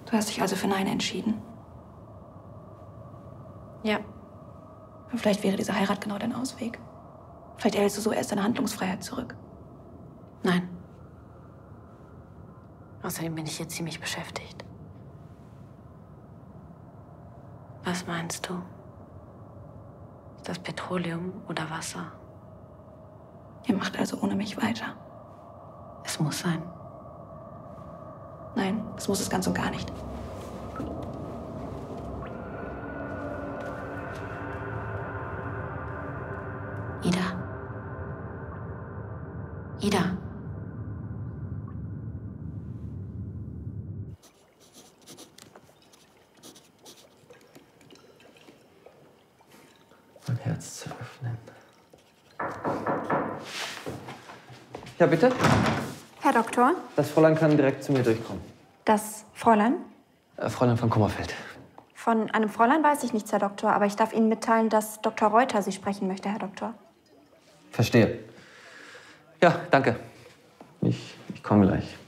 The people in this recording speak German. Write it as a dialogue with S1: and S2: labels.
S1: Du hast dich also für Nein entschieden.
S2: Ja.
S1: Aber vielleicht wäre diese Heirat genau dein Ausweg. Vielleicht erhältst du so erst deine Handlungsfreiheit zurück.
S2: Nein. Außerdem bin ich hier ziemlich beschäftigt. Was meinst du? Ist das Petroleum oder Wasser?
S1: Ihr macht also ohne mich weiter.
S2: Es muss sein.
S1: Nein, das muss es ganz und gar nicht.
S2: Ida. Ida.
S3: Mein Herz zu öffnen. Ja, bitte?
S4: Herr Doktor?
S3: Das Fräulein kann direkt zu mir durchkommen.
S4: Das Fräulein?
S3: Fräulein von Kummerfeld.
S4: Von einem Fräulein weiß ich nichts, Herr Doktor, aber ich darf Ihnen mitteilen, dass Dr. Reuter Sie sprechen möchte, Herr Doktor.
S3: Verstehe. Ja, danke. Ich komme gleich.